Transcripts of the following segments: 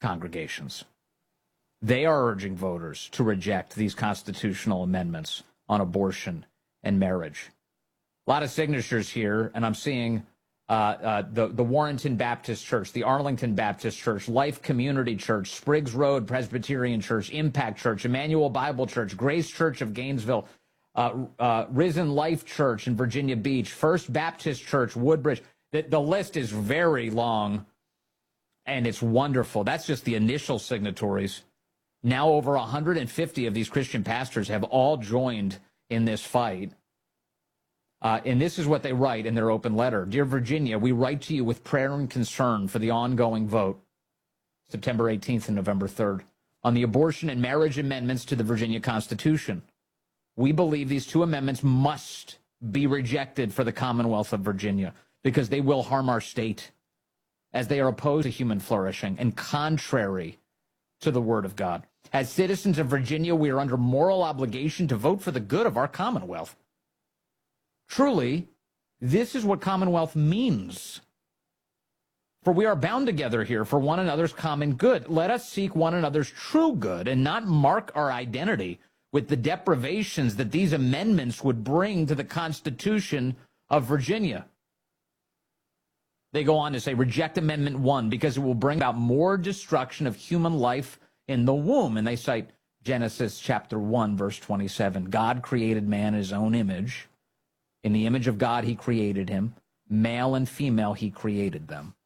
congregations. They are urging voters to reject these constitutional amendments on abortion and marriage. A lot of signatures here, and I'm seeing the Warrenton Baptist Church, the Arlington Baptist Church, Life Community Church, Spriggs Road Presbyterian Church, Impact Church, Emmanuel Bible Church, Grace Church of Gainesville, Risen Life Church in Virginia Beach, First Baptist Church, Woodbridge. The list is very long, and it's wonderful. That's just the initial signatories. Now over 150 of these Christian pastors have all joined in this fight. And this is what they write in their open letter. Dear Virginia, we write to you with prayer and concern for the ongoing vote, September 18th and November 3rd, on the abortion and marriage amendments to the Virginia Constitution. We believe these two amendments must be rejected for the Commonwealth of Virginia because they will harm our state as they are opposed to human flourishing and contrary to the Word of God. As citizens of Virginia, we are under moral obligation to vote for the good of our Commonwealth. Truly, this is what Commonwealth means. For we are bound together here for one another's common good. Let us seek one another's true good and not mark our identity with the deprivations that these amendments would bring to the Constitution of Virginia. They go on to say, reject Amendment 1 because it will bring about more destruction of human life in the womb. And they cite Genesis chapter 1, verse 27. God created man in his own image. In the image of God, he created him. Male and female, he created them.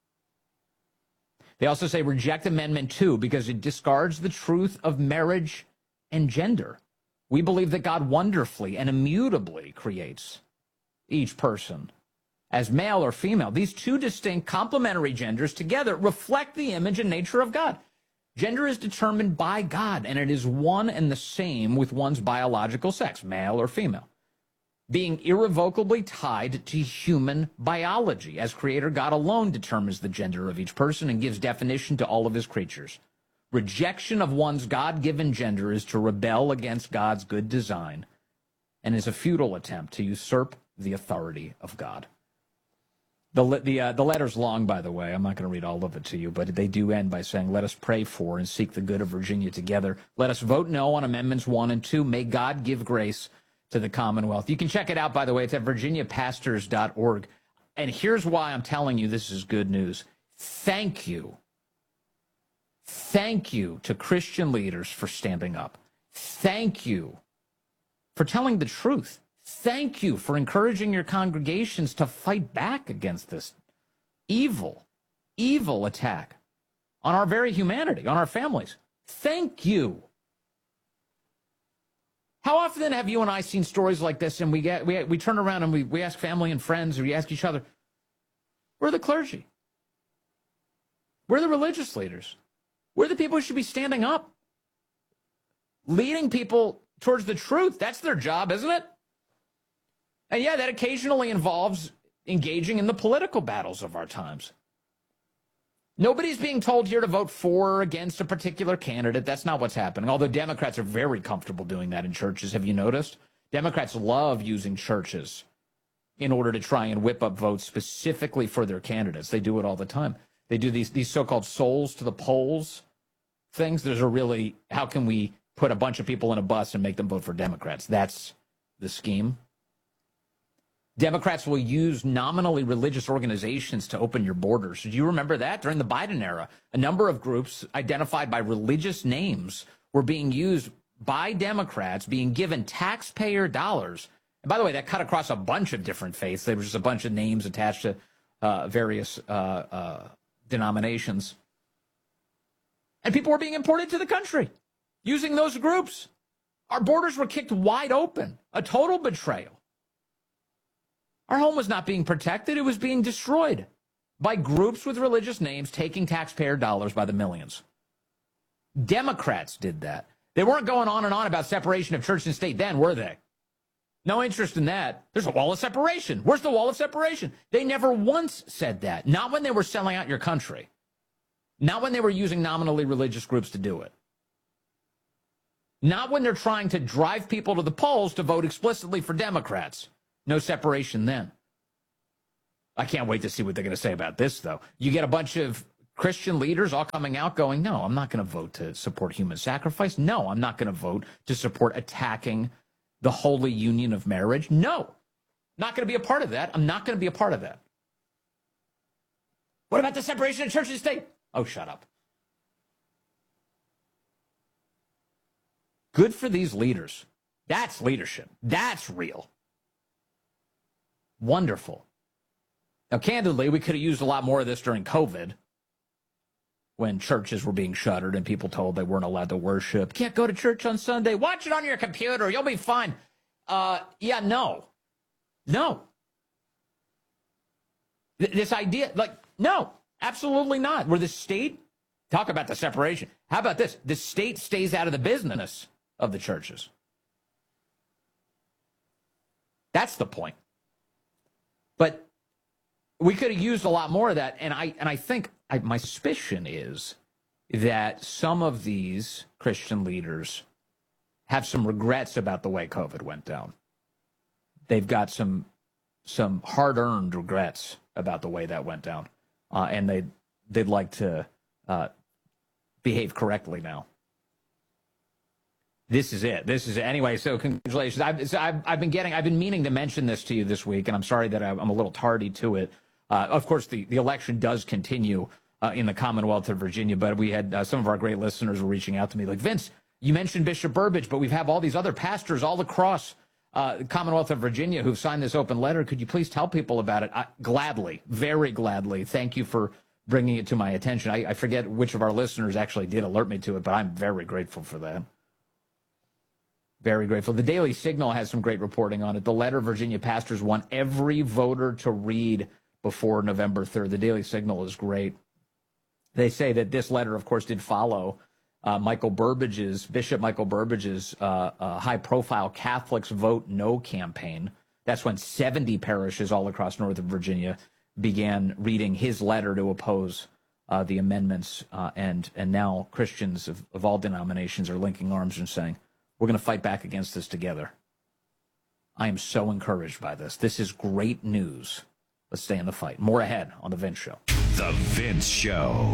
They also say reject Amendment 2 because it discards the truth of marriage and gender. We believe that God wonderfully and immutably creates each person as male or female. These two distinct complementary genders together reflect the image and nature of God. Gender is determined by God, and it is one and the same with one's biological sex, male or female, being irrevocably tied to human biology, as Creator God alone determines the gender of each person and gives definition to all of his creatures. Rejection of one's God-given gender is to rebel against God's good design and is a futile attempt to usurp the authority of God. The letter's long, by the way. I'm not going to read all of it to you, but they do end by saying, let us pray for and seek the good of Virginia together. Let us vote no on Amendments 1 and 2. May God give grace to the Commonwealth. You can check it out, by the way. It's at virginiapastors.org. And here's why I'm telling you this is good news. Thank you. Thank you to Christian leaders for standing up. Thank you for telling the truth. Thank you for encouraging your congregations to fight back against this evil attack on our very humanity, on our families. Thank you. How often have you and I seen stories like this and we turn around and we ask family and friends, or we ask each other, we're the clergy. We're the religious leaders. We're the people who should be standing up, leading people towards the truth. That's their job, isn't it? And yeah, that occasionally involves engaging in the political battles of our times. Nobody's being told here to vote for or against a particular candidate. That's not what's happening, although Democrats are very comfortable doing that in churches. Have you noticed? Democrats love using churches in order to try and whip up votes specifically for their candidates. They do it all the time. They do these so-called souls to the polls things. There's a really, how can we put a bunch of people in a bus and make them vote for Democrats? That's the scheme. Democrats will use nominally religious organizations to open your borders. Do you remember that? During the Biden era, a number of groups identified by religious names were being used by Democrats, being given taxpayer dollars. And by the way, that cut across a bunch of different faiths. There was just a bunch of names attached to various denominations. And people were being imported to the country using those groups. Our borders were kicked wide open, a total betrayal. Our home was not being protected. It was being destroyed by groups with religious names taking taxpayer dollars by the millions. Democrats did that. They weren't going on and on about separation of church and state then, were they? No interest in that. There's a wall of separation. Where's the wall of separation? They never once said that. Not when they were selling out your country. Not when they were using nominally religious groups to do it. Not when they're trying to drive people to the polls to vote explicitly for Democrats. No separation then. I can't wait to see what they're going to say about this, though. You get a bunch of Christian leaders all coming out going, no, I'm not going to vote to support human sacrifice. No, I'm not going to vote to support attacking the holy union of marriage. No, not going to be a part of that. I'm not going to be a part of that. What about the separation of church and state? Oh, shut up. Good for these leaders. That's leadership. That's real. Wonderful. Now, candidly, we could have used a lot more of this during COVID when churches were being shuttered and people told they weren't allowed to worship. Can't go to church on Sunday. Watch it on your computer. You'll be fine. No. This idea, no, absolutely not. Where the state, talk about the separation. How about this? The state stays out of the business of the churches. That's the point. But we could have used a lot more of that, and I think my suspicion is that some of these Christian leaders have some regrets about the way COVID went down. They've got some hard-earned regrets about the way that went down, and they'd like to behave correctly now. This is it. Anyway, so congratulations. I've been meaning to mention this to you this week, and I'm sorry that I'm a little tardy to it. Of course, the election does continue in the Commonwealth of Virginia, but we had some of our great listeners were reaching out to me like, Vince, you mentioned Bishop Burbidge, but we have all these other pastors all across the Commonwealth of Virginia who've signed this open letter. Could you please tell people about it? Gladly, very gladly. Thank you for bringing it to my attention. I forget which of our listeners actually did alert me to it, but I'm very grateful for that. Very grateful. The Daily Signal has some great reporting on it. The letter Virginia pastors want every voter to read before November 3rd. The Daily Signal is great. They say that this letter, of course, did follow Bishop Michael Burbidge's high-profile Catholics Vote No campaign. That's when 70 parishes all across northern Virginia began reading his letter to oppose the amendments. And now Christians of all denominations are linking arms and saying, we're going to fight back against this together. I am so encouraged by this. This is great news. Let's stay in the fight. More ahead on The Vince Show. The Vince Show.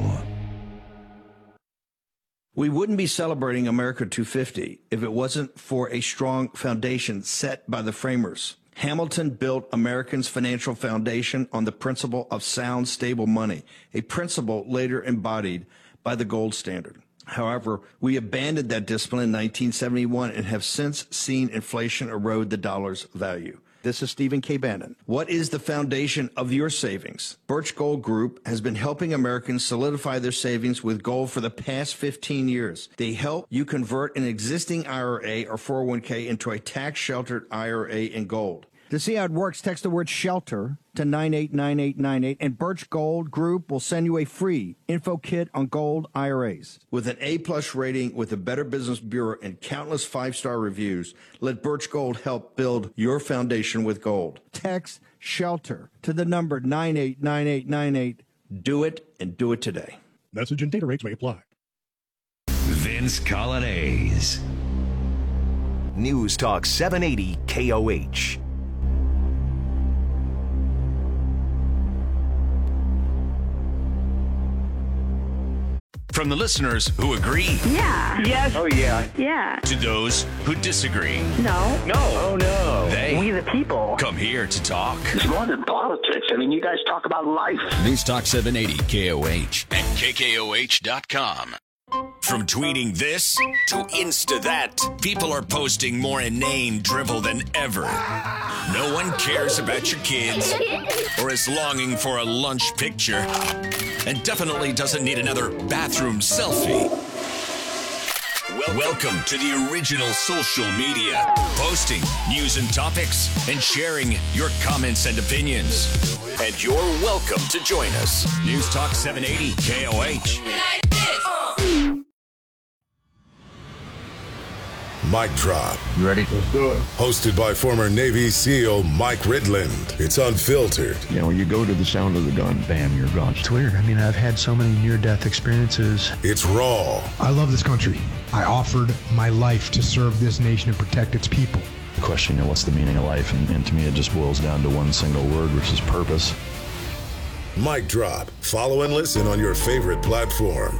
We wouldn't be celebrating America 250 if it wasn't for a strong foundation set by the framers. Hamilton built Americans' financial foundation on the principle of sound, stable money, a principle later embodied by the gold standard. However, we abandoned that discipline in 1971 and have since seen inflation erode the dollar's value. This is Stephen K. Bannon. What is the foundation of your savings? Birch Gold Group has been helping Americans solidify their savings with gold for the past 15 years. They help you convert an existing IRA or 401k into a tax-sheltered IRA in gold. To see how it works, text the word SHELTER to 989898, and Birch Gold Group will send you a free info kit on gold IRAs. With an A-plus rating with the Better Business Bureau and countless 5-star reviews, let Birch Gold help build your foundation with gold. Text SHELTER to the number 989898. Do it, and do it today. Message and data rates may apply. Vince Coglianese. News Talk 780 KOH. From the listeners who agree. Yeah. Yes. Oh, yeah. Yeah. To those who disagree. No. No. Oh, no. They We the people. come here to talk. It's more than politics. I mean, you guys talk about life. News Talk 780 KOH and KKOH.com. From tweeting this to Insta that, people are posting more inane drivel than ever. No one cares about your kids or is longing for a lunch picture and definitely doesn't need another bathroom selfie. Welcome to the original social media, posting news and topics and sharing your comments and opinions. And you're welcome to join us. News Talk 780 KOH. Mic Drop. You ready? Let's do it. Hosted by former Navy SEAL Mike Ridland. It's unfiltered. You know, you go to the sound of the gun, bam, you're gone. It's weird. I mean, I've had so many near-death experiences. It's raw. I love this country. I offered my life to serve this nation and protect its people. The question, you know, what's the meaning of life? And to me, it just boils down to one single word, which is purpose. Mic Drop. Follow and listen on your favorite platform.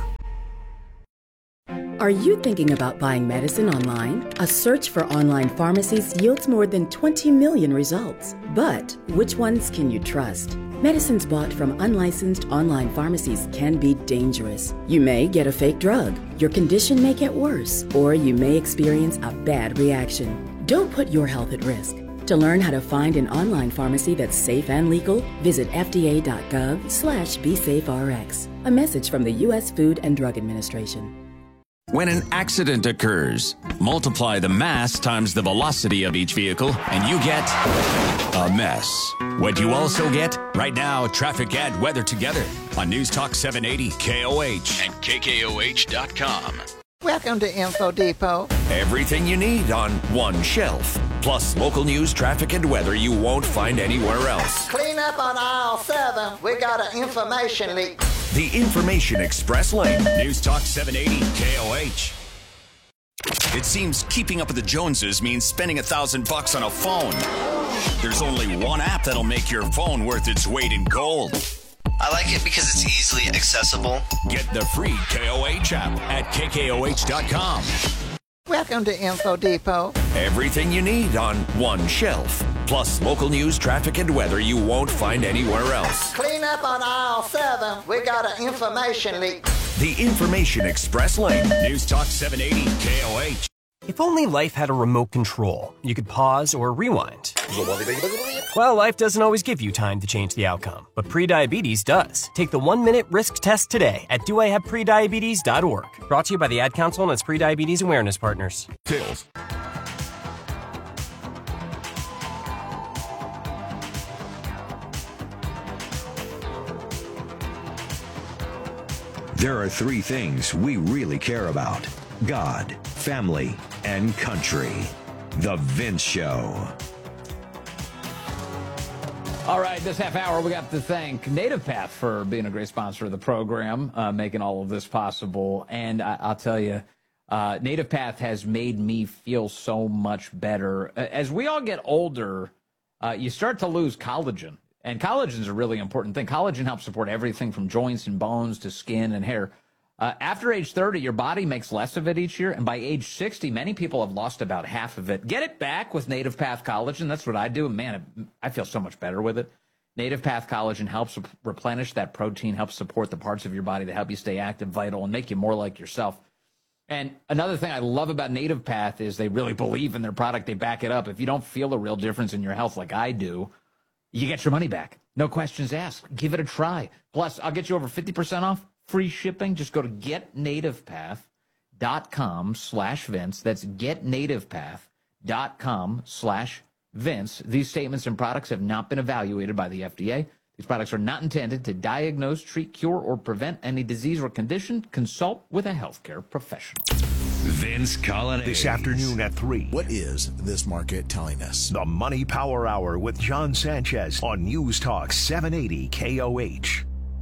Are you thinking about buying medicine online? A search for online pharmacies yields more than 20 million results. But which ones can you trust? Medicines bought from unlicensed online pharmacies can be dangerous. You may get a fake drug, your condition may get worse, or you may experience a bad reaction. Don't put your health at risk. To learn how to find an online pharmacy that's safe and legal, visit fda.gov/BeSafeRx. A message from the U.S. Food and Drug Administration. When an accident occurs, multiply the mass times the velocity of each vehicle, and you get a mess. What you also get? Right now, traffic and weather together on News Talk 780 KOH and KKOH.com. Welcome to Info Depot. Everything you need on one shelf. Plus local news, traffic, and weather you won't find anywhere else. Clean up on aisle 7. We got an information leak. The Information Express Lane. News Talk 780 KOH. It seems keeping up with the Joneses means spending $1,000 on a phone. There's only one app that'll make your phone worth its weight in gold. I like it because it's easily accessible. Get the free KOH app at KKOH.com. Welcome to Info Depot. Everything you need on one shelf. Plus local news, traffic, and weather you won't find anywhere else. Clean up on aisle 7. We got an information leak. The Information Express Lane. News Talk 780 KOH. If only life had a remote control, you could pause or rewind. Well, life doesn't always give you time to change the outcome, but prediabetes does. Take the 1-minute risk test today at doihaveprediabetes.org. Brought to you by the Ad Council and its prediabetes awareness partners. Tails. There are 3 things we really care about: God, family, and country. The Vince Show. All right, this half hour, we got to thank Native Path for being a great sponsor of the program, making all of this possible. And I'll tell you, Native Path has made me feel so much better. As we all get older, you start to lose collagen. And collagen is a really important thing. Collagen helps support everything from joints and bones to skin and hair. After age 30, your body makes less of it each year. And by age 60, many people have lost about half of it. Get it back with Native Path Collagen. That's what I do. Man, I feel so much better with it. Native Path Collagen helps replenish that protein, helps support the parts of your body that help you stay active, vital, and make you more like yourself. And another thing I love about Native Path is they really believe in their product. They back it up. If you don't feel a real difference in your health like I do, you get your money back. No questions asked. Give it a try. Plus, I'll get you over 50% off. Free shipping. Just go to getnativepath.com/Vince. That's getnativepath.com/Vince. These statements and products have not been evaluated by the FDA. These products are not intended to diagnose, treat, cure, or prevent any disease or condition. Consult with a healthcare professional. Vince Colonnese. This afternoon at 3. What is this market telling us? The Money Power Hour with John Sanchez on News Talk 780 KOH.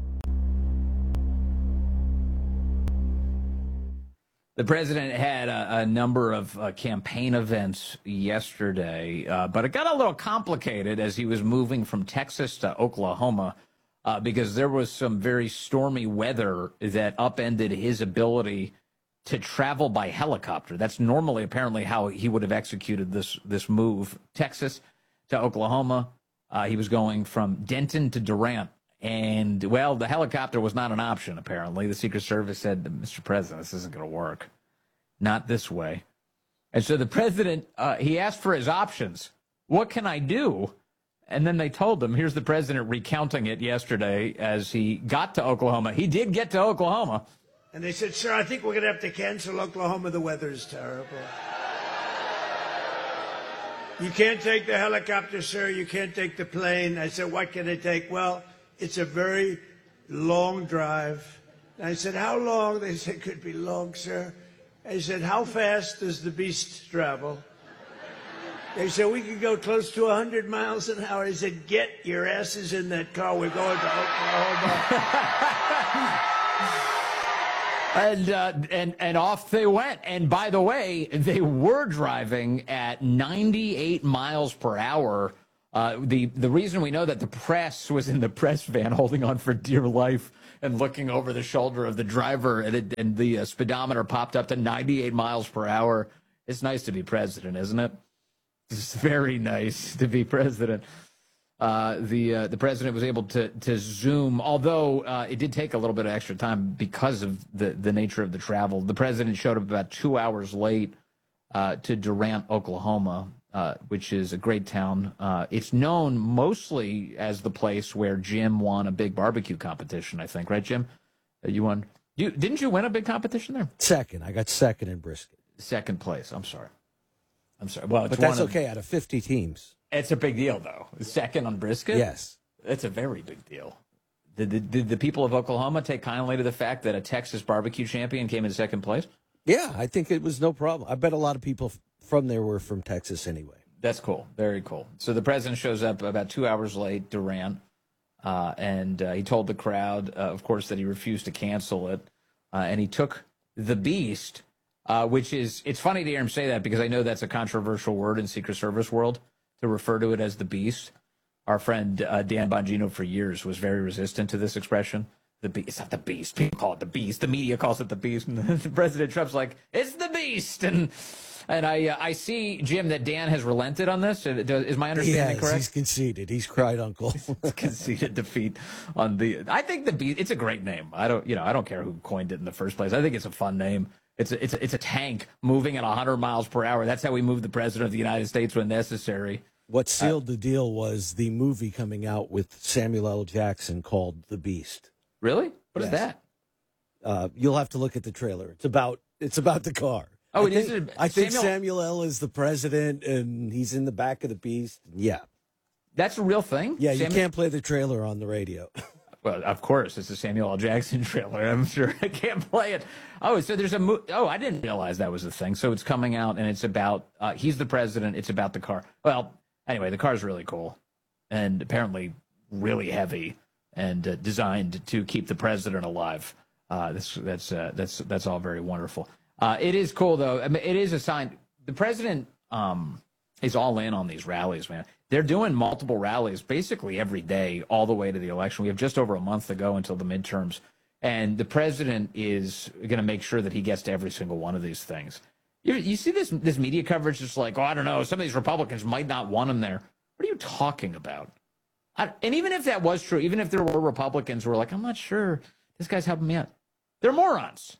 The president had a number of campaign events yesterday, but it got a little complicated as he was moving from Texas to Oklahoma because there was some very stormy weather that upended his ability to travel by helicopter. That's normally apparently how he would have executed this move. Texas to Oklahoma. He was going from Denton to Durant. And, well, the helicopter was not an option, apparently. The Secret Service said, Mr. President, this isn't going to work. Not this way. And so the president, he asked for his options. What can I do? And then they told him, here's the president recounting it yesterday as he got to Oklahoma. He did get to Oklahoma. And they said, sir, I think we're going to have to cancel Oklahoma. The weather is terrible. You can't take the helicopter, sir. You can't take the plane. I said, what can I take? Well, it's a very long drive. And I said, how long? They said, could be long, sir. I said, how fast does the beast travel? They said, we could go close to 100 miles an hour. I said, get your asses in that car. We're going to Oklahoma. And off they went. And by the way, they were driving at 98 miles per hour The reason we know that the press was in the press van holding on for dear life and looking over the shoulder of the driver, and the speedometer popped up to 98 miles per hour. It's nice to be president, isn't it? It's very nice to be president. The president was able to zoom, although it did take a little bit of extra time because of the nature of the travel. The president showed up about 2 hours late to Durant, Oklahoma, which is a great town. It's known mostly as the place where Jim won a big barbecue competition, I think. Right, Jim? You won. Didn't you win a big competition there? Second. I got second in brisket. Second place. I'm sorry. Well, but that's okay out of 50 teams. It's a big deal, though. Second on brisket? Yes. It's a very big deal. Did the people of Oklahoma take kindly to the fact that a Texas barbecue champion came in second place? Yeah, I think it was no problem. I bet a lot of people from there were from Texas anyway. That's cool. Very cool. So the president shows up about 2 hours late, Durant, and he told the crowd, of course, that he refused to cancel it. And he took the Beast, which is, it's funny to hear him say that because I know that's a controversial word in Secret Service world, to refer to it as the Beast. Our friend Dan Bongino for years was very resistant to this expression. The Beast. It's not the Beast. People call it the Beast. The media calls it the Beast. And President Trump's like, it's the Beast. And I see, Jim, that Dan has relented on this. Is my understanding correct? He's conceded. He's cried uncle. Conceded defeat on the. I think the Beast. It's a great name. I don't care who coined it in the first place. I think it's a fun name. It's a tank moving at 100 miles per hour. That's how we move the president of the United States when necessary. What sealed the deal was the movie coming out with Samuel L. Jackson called The Beast. Really? What is that? You'll have to look at the trailer. It's about the car. Oh, I think Samuel L. is the president, and he's in the back of the Beast. Yeah. That's a real thing? Yeah, you can't play the trailer on the radio. Well, of course, it's a Samuel L. Jackson trailer. I'm sure I can't play it. Oh, so there's I didn't realize that was a thing. So it's coming out, and it's about, he's the president. It's about the car. Well, anyway, the car's really cool and apparently really heavy and designed to keep the president alive. That's all very wonderful. It is cool, though. I mean, it is a sign. The president is all in on these rallies, man. They're doing multiple rallies basically every day all the way to the election. We have just over a month to go until the midterms. And the president is going to make sure that he gets to every single one of these things. You see this media coverage just like, I don't know, some of these Republicans might not want him there. What are you talking about? And even if that was true, even if there were Republicans who were like, I'm not sure this guy's helping me out, they're morons.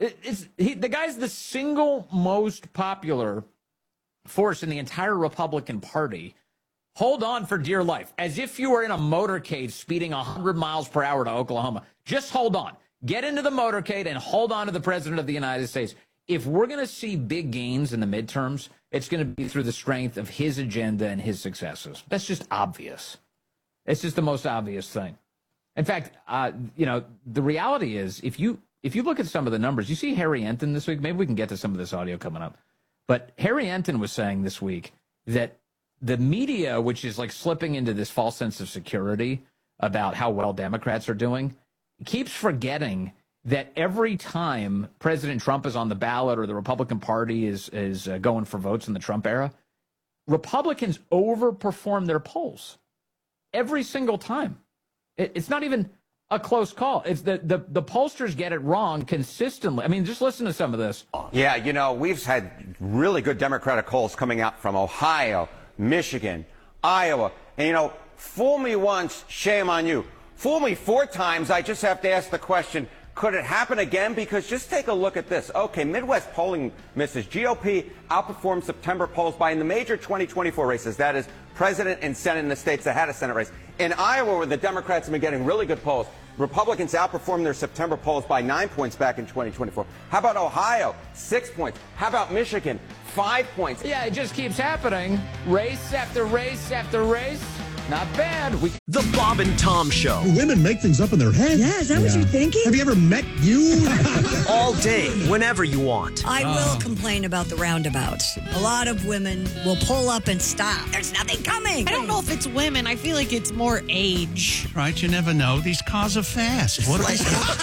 The guy's the single most popular force in the entire Republican Party. Hold on for dear life, as if you were in a motorcade speeding 100 miles per hour to Oklahoma. Just hold on. Get into the motorcade and hold on to the president of the United States. If we're going to see big gains in the midterms, it's going to be through the strength of his agenda and his successes. That's just obvious. It's just the most obvious thing. In fact, the reality is, if you look at some of the numbers, you see Harry Enton this week. Maybe we can get to some of this audio coming up. But Harry Enton was saying this week that the media, which is like slipping into this false sense of security about how well Democrats are doing, keeps forgetting that every time President Trump is on the ballot or the Republican Party is going for votes in the Trump era, Republicans overperform their polls every single time. It's not even a close call. It's the pollsters get it wrong consistently. I mean, just listen to some of this. Yeah, we've had really good Democratic polls coming out from Ohio, Michigan, Iowa. And, fool me once, shame on you. Fool me 4 times, I just have to ask the question, could it happen again? Because just take a look at this. Okay, Midwest polling misses. GOP outperformed September polls by in the major 2024 races. That is president and Senate in the states that had a Senate race. In Iowa, where the Democrats have been getting really good polls, Republicans outperformed their September polls by 9 points back in 2024. How about Ohio? 6 points. How about Michigan? 5 points. Yeah, it just keeps happening. Race after race after race. Not bad. The Bob and Tom Show. Women make things up in their head. Yeah, is that what you're thinking? Have you ever met you? All day, whenever you want. I will complain about the roundabouts. A lot of women will pull up and stop. There's nothing coming. I don't know if it's women. I feel like it's more age. Right, you never know. These cars are fast. What they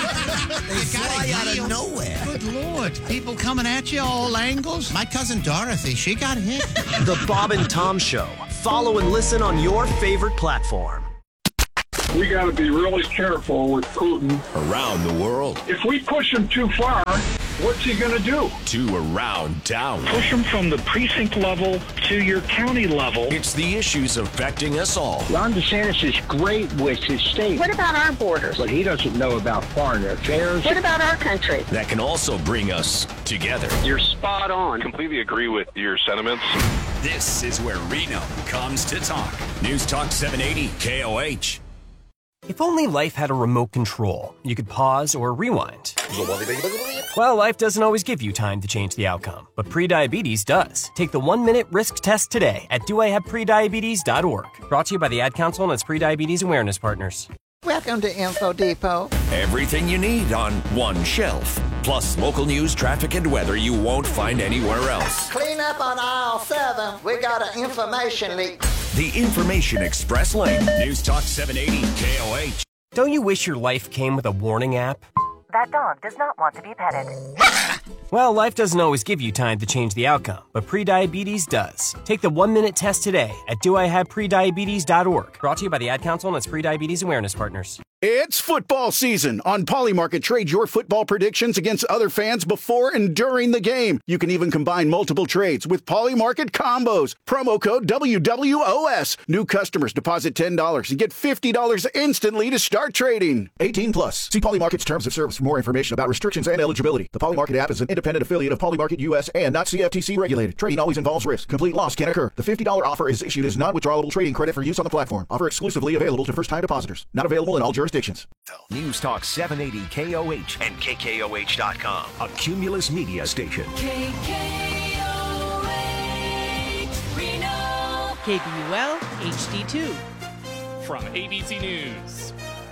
fly out of nowhere. Good Lord. People coming at you all angles. My cousin Dorothy, she got hit. The Bob and Tom Show. Follow and listen on your favorite platform. We got to be really careful with Putin. Around the world. If we push him too far, what's he going to do? To around town. Push him from the precinct level to your county level. It's the issues affecting us all. Ron DeSantis is great with his state. What about our borders? But he doesn't know about foreign affairs. What about our country? That can also bring us together. You're spot on. Completely agree with your sentiments. This is where Reno comes to talk. News Talk 780 KOH. If only life had a remote control, you could pause or rewind. Well, life doesn't always give you time to change the outcome, but prediabetes does. Take the 1-minute risk test today at doihaveprediabetes.org. Brought to you by the Ad Council and its prediabetes awareness partners. Welcome to Info Depot. Everything you need on one shelf. Plus local news, traffic, and weather you won't find anywhere else. Clean up on aisle 7. We got an information leak. The Information Express Lane. News Talk 780 KOH. Don't you wish your life came with a warning app? That dog does not want to be petted. Well, life doesn't always give you time to change the outcome, but prediabetes does. Take the 1-minute test today at doihaveprediabetes.org. Brought to you by the Ad Council and its prediabetes awareness partners. It's football season. On Polymarket, trade your football predictions against other fans before and during the game. You can even combine multiple trades with Polymarket combos. Promo code WWOS. New customers deposit $10 and get $50 instantly to start trading. 18 plus. See Polymarket's terms of service for more information about restrictions and eligibility. The Polymarket app is an independent affiliate of Polymarket US and not CFTC regulated. Trading always involves risk. Complete loss can occur. The $50 offer is issued as non-withdrawable trading credit for use on the platform. Offer exclusively available to first-time depositors. Not available in all jurisdictions. News Talk 780 KOH and KKOH.com. A Cumulus Media station. KKOH Reno. KBUL HD2. From ABC News.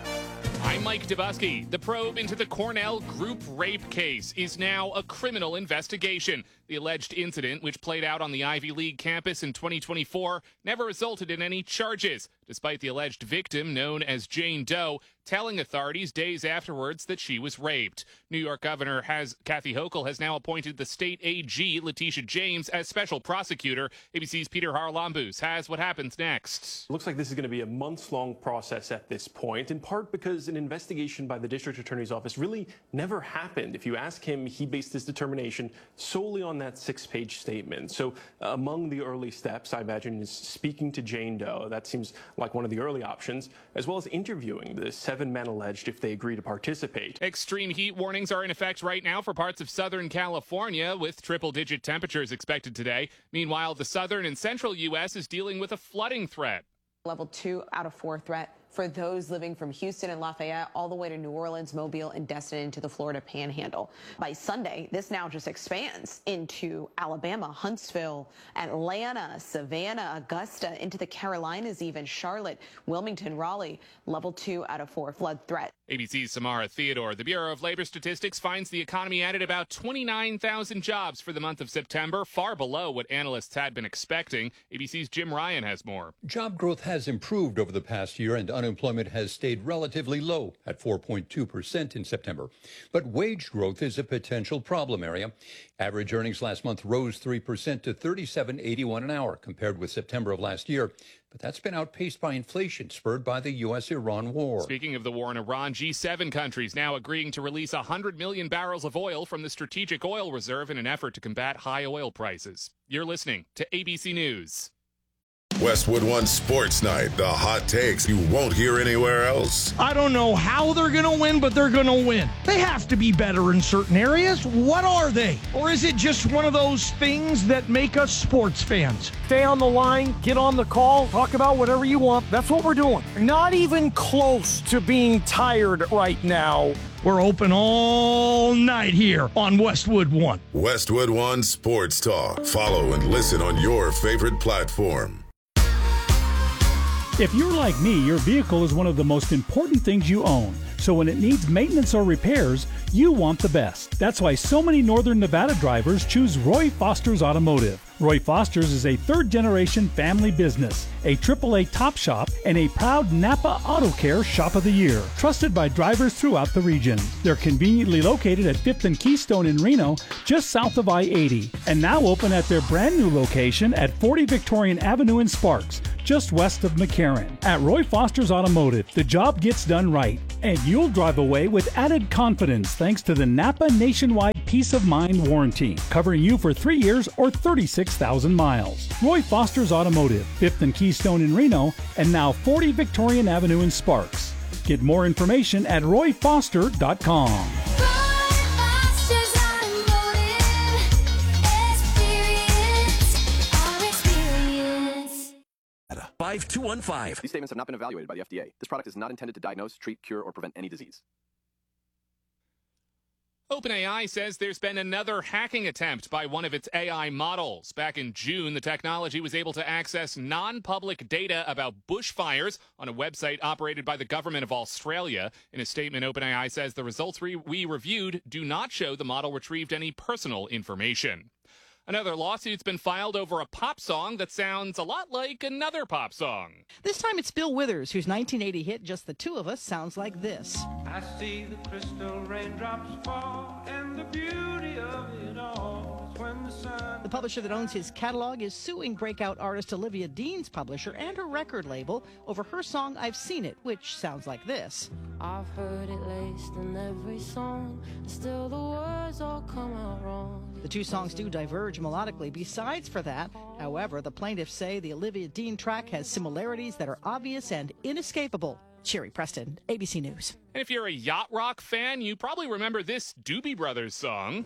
I'm Mike Dubusky. The probe into the Cornell group rape case is now a criminal investigation. The alleged incident, which played out on the Ivy League campus in 2024, never resulted in any charges, despite the alleged victim, known as Jane Doe, telling authorities days afterwards that she was raped. New York Governor Kathy Hochul has now appointed the state AG, Letitia James, as special prosecutor. ABC's Peter Haralambous has what happens next. Looks like this is going to be a months-long process at this point, in part because an investigation by the district attorney's office really never happened. If you ask him, he based his determination solely on that 6-page statement. So among the early steps, I imagine, is speaking to Jane Doe. That seems like one of the early options, as well as interviewing the 7 men alleged if they agree to participate. Extreme heat warnings are in effect right now for parts of Southern California, with triple-digit temperatures expected today. Meanwhile, the southern and central U.S. is dealing with a flooding threat. Level 2 out of 4 threat for those living from Houston and Lafayette all the way to New Orleans, Mobile, and Destin into the Florida Panhandle. By Sunday, this now just expands into Alabama, Huntsville, Atlanta, Savannah, Augusta, into the Carolinas even, Charlotte, Wilmington, Raleigh, level 2 out of 4 flood threat. ABC's Samara Theodore. The Bureau of Labor Statistics finds the economy added about 29,000 jobs for the month of September, far below what analysts had been expecting. ABC's Jim Ryan has more. Job growth has improved over the past year, and unemployment has stayed relatively low at 4.2% in September. But wage growth is a potential problem area. Average earnings last month rose 3% to $37.81 an hour compared with September of last year. But that's been outpaced by inflation spurred by the U.S.-Iran war. Speaking of the war in Iran, G7 countries now agreeing to release 100 million barrels of oil from the Strategic Oil Reserve in an effort to combat high oil prices. You're listening to ABC News. Westwood One Sports Night, the hot takes you won't hear anywhere else. I don't know how they're going to win, but they're going to win. They have to be better in certain areas. What are they? Or is it just one of those things that make us sports fans? Stay on the line, get on the call, talk about whatever you want. That's what we're doing. Not even close to being tired right now. We're open all night here on Westwood One. Westwood One Sports Talk. Follow and listen on your favorite platform. If you're like me, your vehicle is one of the most important things you own. So when it needs maintenance or repairs, you want the best. That's why so many Northern Nevada drivers choose Roy Foster's Automotive. Roy Foster's is a third-generation family business, a AAA Top Shop, and a proud Napa Auto Care Shop of the Year, trusted by drivers throughout the region. They're conveniently located at 5th and Keystone in Reno, just south of I-80, and now open at their brand new location at 40 Victorian Avenue in Sparks, just west of McCarran. At Roy Foster's Automotive, the job gets done right, and you'll drive away with added confidence thanks to the Napa Nationwide Peace of Mind warranty, covering you for 3 years or 36,000 miles. Roy Foster's Automotive, 5th and Keystone in Reno, and now 40 Victorian Avenue in Sparks. Get more information at royfoster.com. 5215. These statements have not been evaluated by the FDA. This product is not intended to diagnose, treat, cure, or prevent any disease. OpenAI says there's been another hacking attempt by one of its AI models. Back in June, the technology was able to access non-public data about bushfires on a website operated by the government of Australia. In a statement, OpenAI says the results we reviewed do not show the model retrieved any personal information. Another lawsuit's been filed over a pop song that sounds a lot like another pop song. This time it's Bill Withers, whose 1980 hit Just the Two of Us sounds like this. I see the crystal raindrops fall, and the beauty of it all is when the sun... The publisher that owns his catalog is suing breakout artist Olivia Dean's publisher and her record label over her song I've Seen It, which sounds like this. I've heard it laced in every song, still the words all come out wrong. The two songs do diverge melodically. Besides for that, however, the plaintiffs say the Olivia Dean track has similarities that are obvious and inescapable. Sherry Preston, ABC News. And if you're a yacht rock fan, you probably remember this Doobie Brothers song.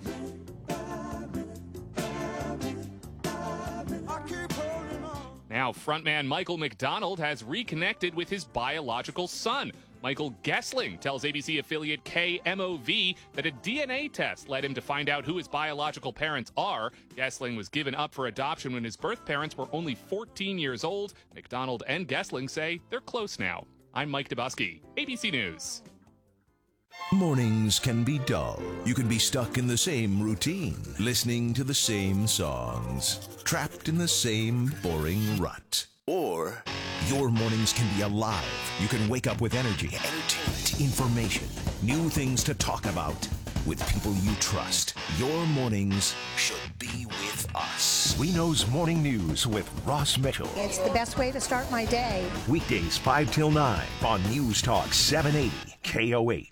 Now, frontman Michael McDonald has reconnected with his biological son. Michael Gessling tells ABC affiliate KMOV that a DNA test led him to find out who his biological parents are. Gessling was given up for adoption when his birth parents were only 14 years old. McDonald and Gessling say they're close now. I'm Mike Dubusky, ABC News. Mornings can be dull. You can be stuck in the same routine, listening to the same songs, trapped in the same boring rut. Or your mornings can be alive. You can wake up with energy, entertainment, information, new things to talk about with people you trust. Your mornings should be with us. Reno's Morning News with Ross Mitchell. It's the best way to start my day. Weekdays 5 till 9 on News Talk 780 KOH.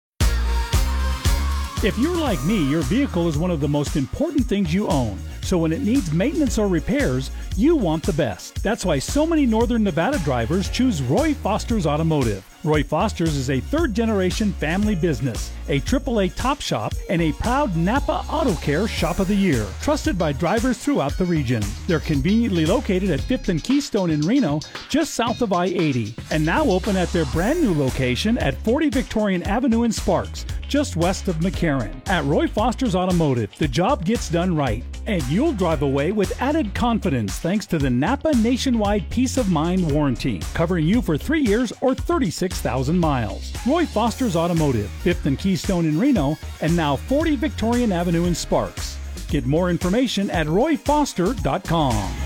If you're like me, your vehicle is one of the most important things you own. So when it needs maintenance or repairs, you want the best. That's why so many Northern Nevada drivers choose Roy Foster's Automotive. Roy Foster's is a third-generation family business, a AAA Top Shop, and a proud Napa Auto Care Shop of the Year, trusted by drivers throughout the region. They're conveniently located at 5th and Keystone in Reno, just south of I-80, and now open at their brand new location at 40 Victorian Avenue in Sparks, just west of McCarran. At Roy Foster's Automotive, the job gets done right, and you'll drive away with added confidence thanks to the Napa Nationwide Peace of Mind warranty, covering you for 3 years or 36,000 miles. Roy Foster's Automotive, 5th and Keystone in Reno, and now 40 Victorian Avenue in Sparks. Get more information at royfoster.com.